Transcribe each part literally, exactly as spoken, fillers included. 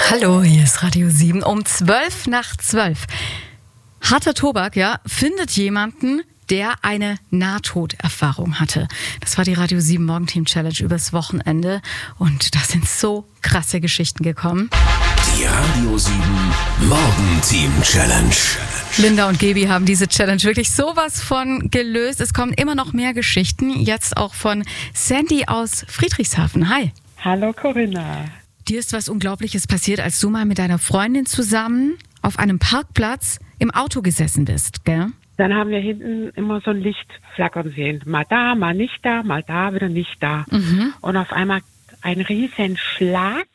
Hallo, hier ist Radio sieben um zwölf nach zwölf. Harter Tobak, ja, findet jemanden, der eine Nahtoderfahrung hatte. Das war die Radio sieben Morgenteam Challenge übers Wochenende und da sind so krasse Geschichten gekommen. Die Radio sieben Morgenteam Challenge. Linda und Gebi haben diese Challenge wirklich sowas von gelöst. Es kommen immer noch mehr Geschichten, jetzt auch von Sandy aus Friedrichshafen. Hi. Hallo Corinna. Dir ist was Unglaubliches passiert, als du mal mit deiner Freundin zusammen auf einem Parkplatz im Auto gesessen bist, gell? Dann haben wir hinten immer so ein Licht flackern sehen. Mal da, mal nicht da, mal da, wieder nicht da. Mhm. Und auf einmal ein riesen Schlag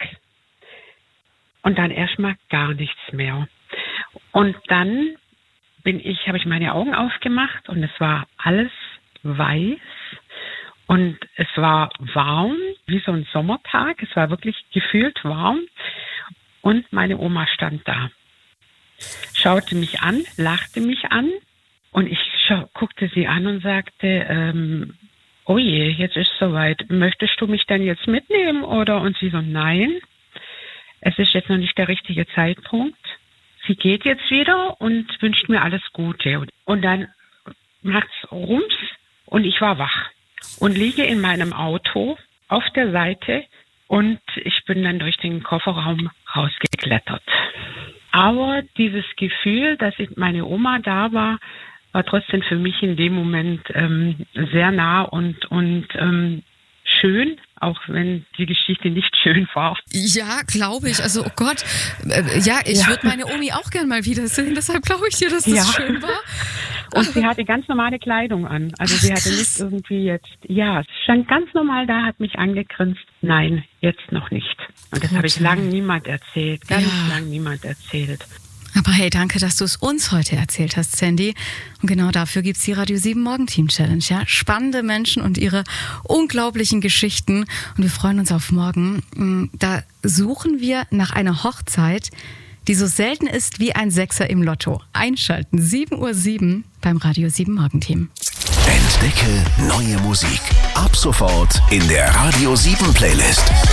und dann erstmal gar nichts mehr. Und dann bin ich, habe ich meine Augen aufgemacht und es war alles weiß und es war warm, wie so ein Sommertag. Es war wirklich gefühlt warm und meine Oma stand da, schaute mich an, lachte mich an. Und ich schau, guckte sie an und sagte, ähm, oh je, jetzt ist es soweit. Möchtest du mich denn jetzt mitnehmen? Oder? Und sie so, nein, es ist jetzt noch nicht der richtige Zeitpunkt. Sie geht jetzt wieder und wünscht mir alles Gute. Und dann macht's Rums und ich war wach und liege in meinem Auto auf der Seite und ich bin dann durch den Kofferraum rausgeklettert. Aber dieses Gefühl, dass ich, meine Oma da war, war trotzdem für mich in dem Moment ähm, sehr nah und, und ähm, schön, auch wenn die Geschichte nicht schön war. Ja, glaube ich. Also, oh Gott, äh, ja, ich ja. würde meine Omi auch gern mal wiedersehen, deshalb glaube ich dir, dass das ja. schön war. Und sie hatte ganz normale Kleidung an. Also Ach, sie hatte krass. nicht irgendwie jetzt, ja, sie stand ganz normal da, hat mich angegrinst. Nein, jetzt noch nicht. Und das habe ich lange niemand erzählt, ganz ja. lange niemand erzählt. Aber hey, danke, dass du es uns heute erzählt hast, Sandy. Und genau dafür gibt es die Radio sieben Morgenteam Challenge. Ja? Spannende Menschen und ihre unglaublichen Geschichten. Und wir freuen uns auf morgen. Da suchen wir nach einer Hochzeit, die so selten ist wie ein Sechser im Lotto. Einschalten, sieben Uhr sieben beim Radio sieben Morgenteam. Entdecke neue Musik. Ab sofort in der Radio sieben Playlist.